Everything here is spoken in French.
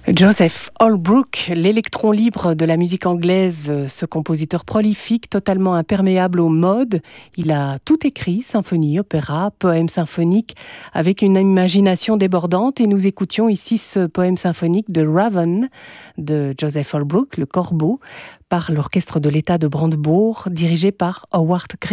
Joseph Holbrooke, l'électron libre de la musique anglaise, ce compositeur prolifique, totalement imperméable aux modes. Il a tout écrit, symphonie, opéra, poème symphonique, avec une imagination débordante. Et nous écoutions ici ce poème symphonique de Raven, de Joseph Holbrooke, le Corbeau, par l'orchestre de l'État de Brandebourg, dirigé par Howard Green.